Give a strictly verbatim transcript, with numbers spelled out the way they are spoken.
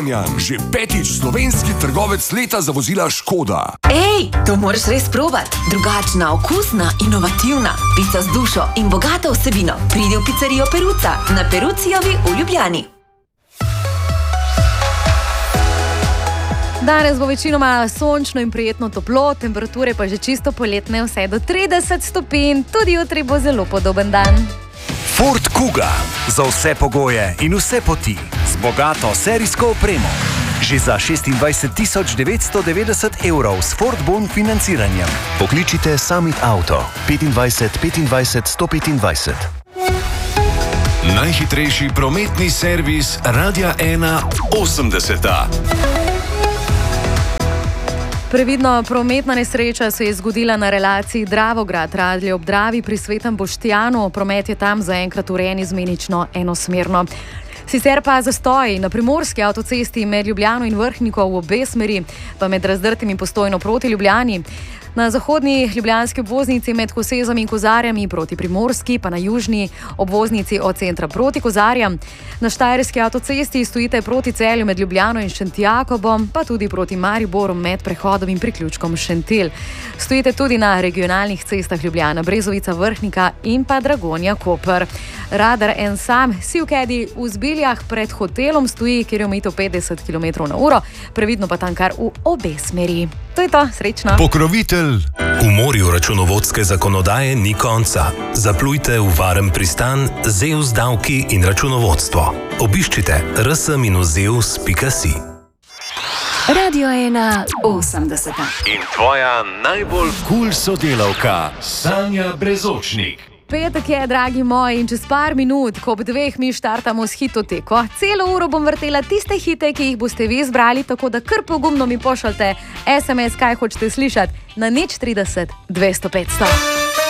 Kranjan, že petič slovenski trgovec leta za vozila Škoda. Ej, to moraš res probati. Drugačna, okusna, inovativna. Pica z dušo in bogato vsebino. Pridi v pizzerijo Peruca na Perucijovi v Ljubljani. Danes bo večinoma sončno in prijetno toplo, temperature pa že čisto poletne, vse do trideset stopinj, tudi jutri bo zelo podoben dan. Ford Kuga, za vse pogoje in vse poti, z bogato serijsko opremo. Že za šestindvajset tisoč devetsto devetdeset evrov s Ford Bon financiranjem. Pokličite Summit Auto petindvajset petindvajset sto petindvajset. Najhitrejši prometni servis Radia ena osemdeseta. Previdno, prometna nesreča se je zgodila na relaciji Dravograd-Radlje ob Dravi pri Svetem Boštjanu. Promet je tam zaenkrat urejen izmenično enosmerno. Sicer pa zastoj na primorski avtocesti med Ljubljano in Vrhnico v obe smeri, pa med Razdrtim in Postojno proti Ljubljani. Na zahodni ljubljanski obvoznici med Kosezami in Kozarjami proti Primorski, pa na južni obvoznici od centra proti Kozarjam. Na štajerski avtocesti stojite proti Celju med Ljubljano in Šentjakobom, pa tudi proti Mariboru med prehodom in priključkom Šentilj. Stojite tudi na regionalnih cestah Ljubljana, Brezovica, Vrhnika in pa Dragonja, Koper. Radar en sam si v kedi v Zbiljah pred hotelom stoji, kjer je omejitev petdeset kilometrov na uro, previdno pa tam kar v obe smeri. To je to, srečno. Pokrovitelj. V morju računovodske zakonodaje ni konca. Zaplujte v varen pristan z E U S davki in računovodstvo. Obiščite r s minus zeus pika si. Radio ena osemdeseta. In tvoja najbolj kul sodelavka, Sanja Brezočnik. Petek je, dragi moji, in čez par minut, ko ob dveh mi štartamo s hitoteko. Celo uro bom vrtela tiste hite, ki jih boste vi izbrali, tako da kar pogumno mi pošaljte es em es, kaj hočete slišati, na nič trideset dvesto petsto.